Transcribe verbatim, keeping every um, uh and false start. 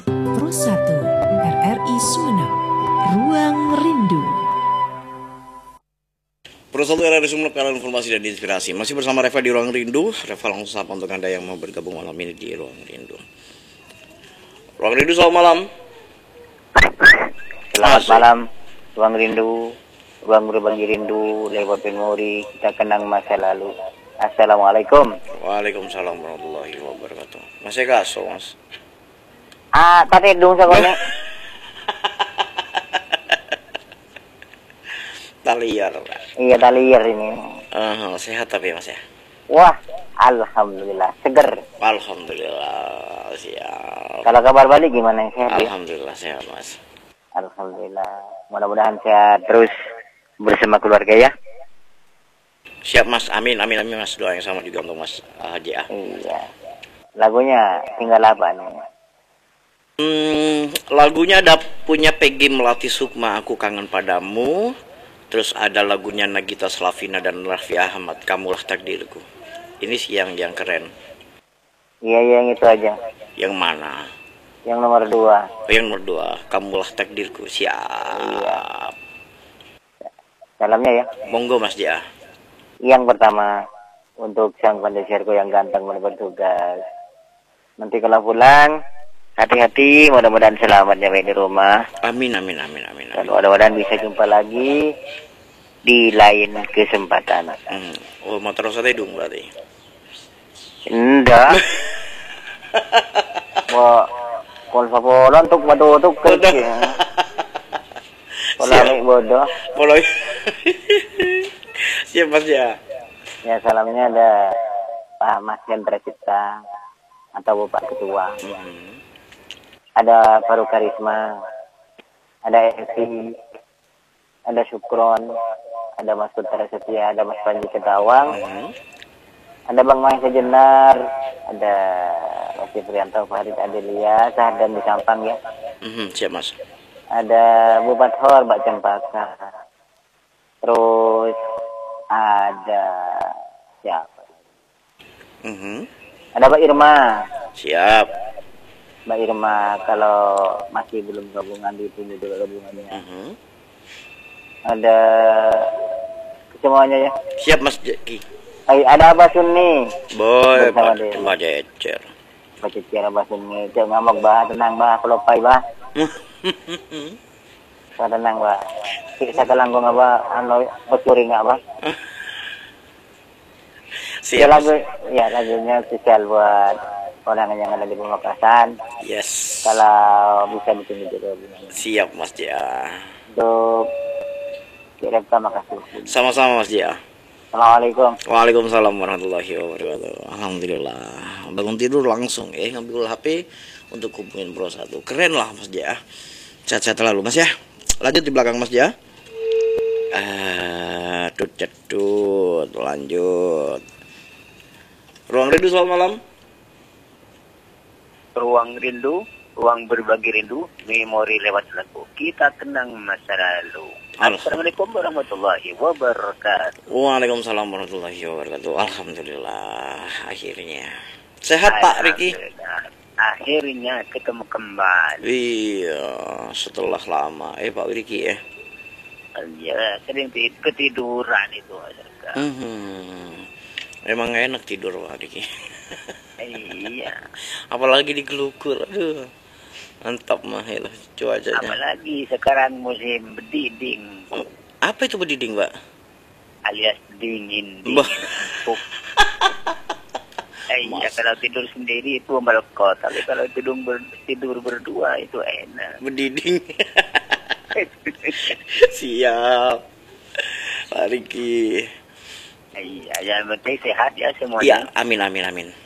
Pro satu R R I Sumeneb, Ruang Rindu. Pro satu R R I Sumeneb, kanal informasi dan inspirasi. Masih bersama Reva di Ruang Rindu. Reva langsung sapa untuk Anda yang mau bergabung malam ini di Ruang Rindu. Ruang Rindu, selamat malam. Selamat Asik. malam, Ruang Rindu, Ruang Berbagi Rindu, lewat memori, kita kenang masa lalu. Assalamualaikum. Waalaikumsalam warahmatullahi wabarakatuh. Masih kaso, Mas? Ah, tadi dong sa kone. Taliar. Iya, taliar ini. Uh, sehat tapi Mas ya? Wah, alhamdulillah, seger. Alhamdulillah, siap. Kalau kabar balik gimana? Sehat ya? Alhamdulillah sehat, Mas. Alhamdulillah. Mudah-mudahan sehat terus bersama keluarga ya. Siap, Mas. Amin, amin, amin, Mas. Doa yang sama juga untuk Mas uh, Haji A. Iya. Lagunya tinggal apa nih? Hmm, lagunya ada punya Peggy Melati Sukma, Aku Kangen Padamu. Terus ada lagunya Nagita Slavina dan Raffi Ahmad, Kamulah Takdirku. Ini sih yang yang keren. Iya, iya, yang itu aja. Yang mana? Yang nomor dua. Oh, yang nomor dua, Kamulah Takdirku. Siap. Iya. Salamnya ya. Monggo, Mas Dia. Yang pertama, untuk sang pandesirku yang ganteng bertugas. Nanti kalau pulang, hati-hati, mudah-mudahan selamat nyampe di rumah. Amin, amin, amin, amin, Dan amin. mudah-mudahan bisa jumpa lagi di lain kesempatan. Hmm. Oh, motor saya dong berarti. Enggak. Wah, kalau sapola untuk matutuk kerja. Kalau amik bodoh. Boleh. Siap, Mas ya. Ya, salamnya ada Pak Mas Hendra Cipta atau Bapak Ketua. Hmm. Ada Faru Karisma, ada Evi, ada Syukron, ada Mas Putra Setia, ada Mas Panji Ketawang, Hmm. ada Bang Mahesa Jenar, ada Mas Prianto, Farid Adelia, Sahdan di Sampang ya, Hmm, siap, Mas. ada Bupat Hor, Mbak Cempaka, terus ada siapa? Hmm. Ada Mbak Irma. Siap. Mbak Irma, kalau masih belum gabungan di tunggu dulu gabungannya. Hmm. Ada semuanya ya. Siap, Mas Jeki. Ay, ada Abah Sunni. Boy, Bersama Pak dia. Mbak Jecer. Baca cara Abah Sunni. Cek ngamuk bah, tenang bah, kelopay bah. Sa tenang bah. Kita kalanggung apa, ano, pencuri nggak bah. Ya Siap, Mas. lagu, ya lagunya spesial buat orang yang ada di Pamekasan. Yes. Kalau bisa bikin video gimana. Siap, Mas Jia. Untuk kirim terima kasih. Sama-sama, Mas Jia. Assalamualaikum. Waalaikumsalam warahmatullahi wabarakatuh. Alhamdulillah. Bangun tidur langsung eh ngambil H P untuk hubungin Pro satu. Keren lah, Mas Jia. Sehat-sehat terlalu, Mas ya. Lanjut di belakang Mas Jia. Ah, tut tut lanjut. Ruang Rindu, selamat malam. Ruang Rindu, ruang berbagi rindu, memori lewat lagu. Kita kenang masa lalu. Assalamualaikum warahmatullahi wabarakatuh. Waalaikumsalam warahmatullahi wabarakatuh. Alhamdulillah, akhirnya. Sehat, Pak Riki? Alhamdulillah. Akhirnya ketemu kembali. Iya, setelah lama. Eh, Pak Riki ya. Ya, sering tid- ketiduran itu. Hmm. Emang gak enak tidur, Pak Riki. Iya. Apalagi di Gelukur. Aduh. Mantap mah itu cuacanya. Apalagi sekarang musim berdiding, Apa itu berdiding, Mbak? alias dingin, Bah. dingin empuk. Eh, iya, Mas. kalau tidur sendiri itu melekot, tapi kalau tidur ber, tidur berdua itu enak. Berdiding. Siap. Pak Riki. Iya, yang penting sehat ya Iya, semuanya. amin amin amin.